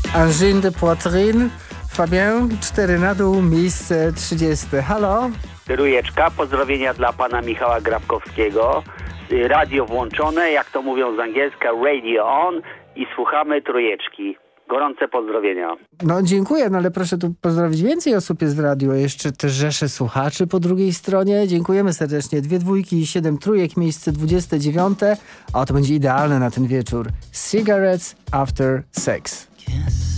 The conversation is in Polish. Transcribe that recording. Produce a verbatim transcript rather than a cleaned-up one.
Angine de Poitrine, Fabien, cztery na dół, miejsce trzydzieste. Halo? Trójeczka, pozdrowienia dla pana Michała Grabkowskiego. Radio włączone, jak to mówią z angielska, radio on i słuchamy trójeczki. Gorące pozdrowienia. No dziękuję, no ale proszę tu pozdrowić więcej osób jest w radiu, a jeszcze te rzesze słuchaczy po drugiej stronie. Dziękujemy serdecznie. Dwie dwójki i siedem trójek, miejsce dwudzieste dziewiąte. A to będzie idealne na ten wieczór. Cigarettes After Sex. Yes.